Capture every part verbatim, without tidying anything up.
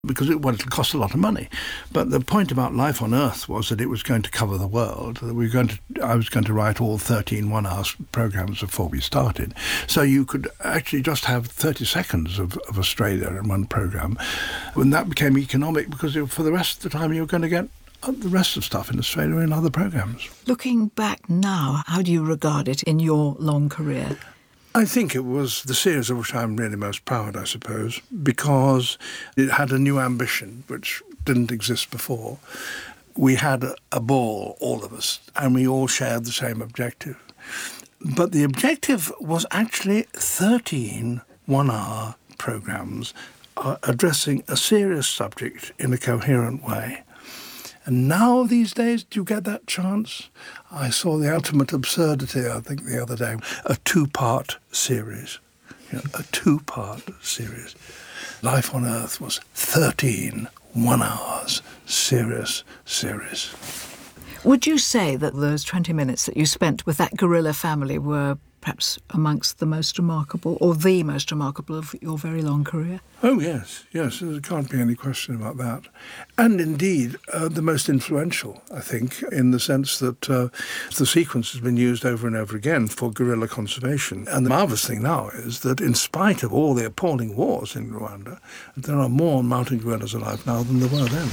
because it, well, it'll cost a lot of money. But the point about Life on Earth was that it was going to cover the world. That we were going to, I was going to write all thirteen one-hour programmes before we started. So you could actually just have thirty seconds of, of Australia in one programme. And that became economic because it, for the rest of the time you were going to get the rest of stuff in Australia in other programmes. Looking back now, how do you regard it in your long career? I think it was the series of which I'm really most proud, I suppose, because it had a new ambition which didn't exist before. We had a, a ball, all of us, and we all shared the same objective. But the objective was actually thirteen one-hour programmes uh, addressing a serious subject in a coherent way. And now, these days, do you get that chance? I saw The Ultimate Absurdity, I think, the other day. A two-part series. You know, a two-part series. Life on Earth was thirteen one hours. Serious series. Would you say that those twenty minutes that you spent with that gorilla family were perhaps amongst the most remarkable, or the most remarkable of your very long career? Oh, yes, yes, there can't be any question about that. And indeed, uh, the most influential, I think, in the sense that uh, the sequence has been used over and over again for gorilla conservation. And the marvellous thing now is that in spite of all the appalling wars in Rwanda, there are more mountain gorillas alive now than there were then.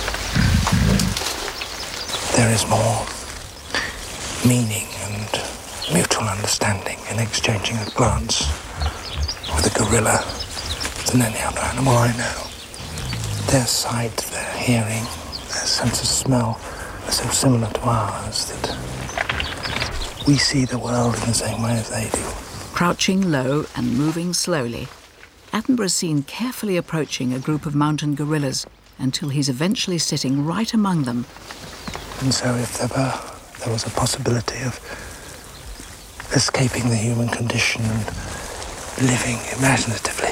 There is more meaning and mutual understanding in exchanging a glance with a gorilla than any other animal I know. Their sight, their hearing, their sense of smell are so similar to ours that we see the world in the same way as they do. Crouching low and moving slowly, Attenborough is seen carefully approaching a group of mountain gorillas until he's eventually sitting right among them. And so if ever there was a possibility of escaping the human condition and living imaginatively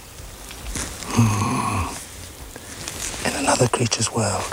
hmm, in another creature's world,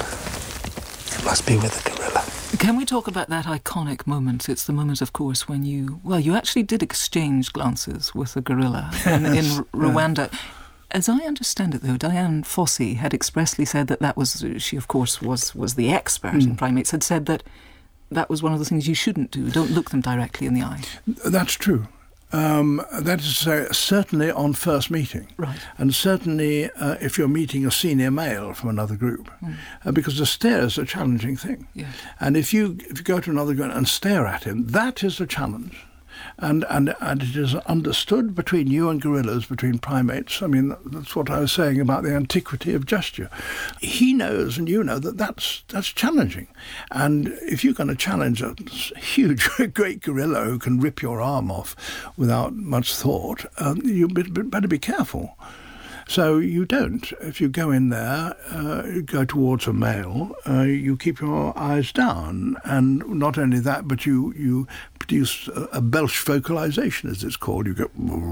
it must be with a gorilla. Can we talk about that iconic moment? It's the moment, of course, when you, well, you actually did exchange glances with a gorilla in, in Rwanda. As I understand it, though, Diane Fossey had expressly said that that was, she, of course, was, was the expert mm. in primates, had said that that was one of the things you shouldn't do. Don't look them directly in the eye. That's true. Um, that is to say, certainly on first meeting. Right. And certainly uh, if you're meeting a senior male from another group. Mm. Uh, because the stare is a challenging thing. Yes. And if you if you go to another group and stare at him, that is a challenge. And, and and it is understood between you and gorillas, between primates. I mean, that's what I was saying about the antiquity of gesture. He knows and you know that that's, that's challenging. And if you're going to challenge a huge, great gorilla who can rip your arm off without much thought, um, you better be careful. So you don't. If you go in there, uh, go towards a male, uh, you keep your eyes down. And not only that, but you, you produce a, a belch vocalization, as it's called. You go,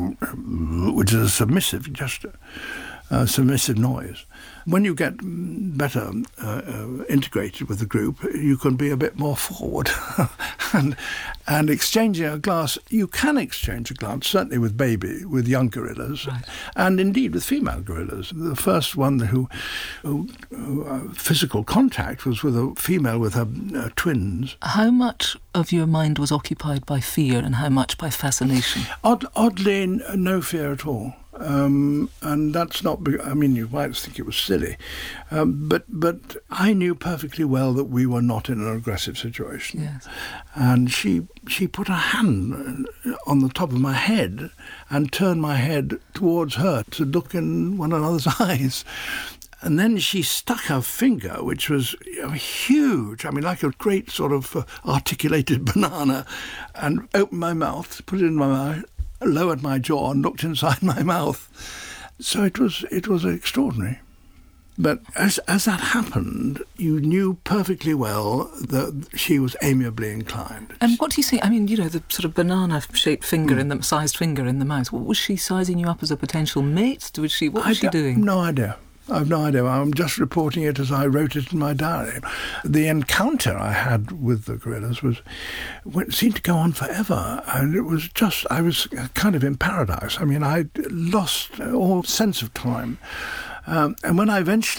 which is a submissive gesture, a submissive noise. When you get better uh, uh, integrated with the group, you can be a bit more forward. and and exchanging a glance, you can exchange a glance, certainly with baby, with young gorillas, right. and indeed with female gorillas. The first one who, who, who uh, physical contact was with a female with her uh, twins. How much of your mind was occupied by fear and how much by fascination? Odd, oddly, no fear at all. Um, and that's not, I mean, you might think it was silly, um, but but I knew perfectly well that we were not in an aggressive situation. Yes. And she she put her hand on the top of my head and turned my head towards her to look in one another's eyes. And then she stuck her finger, which was you know, huge, I mean, like a great sort of uh, articulated banana, and opened my mouth, put it in my mouth, lowered my jaw and looked inside my mouth. So it was it was extraordinary. But as as that happened, you knew perfectly well that she was amiably inclined. And what do you see? I mean, you know, the sort of banana-shaped finger mm. in the sized finger in the mouth. What was she sizing you up as a potential mate? Was she? What was I she doing? No idea. I've no idea. I'm just reporting it as I wrote it in my diary. The encounter I had with the gorillas was, it seemed to go on forever. And it was just, I was kind of in paradise. I mean, I lost all sense of time. Um, and when I eventually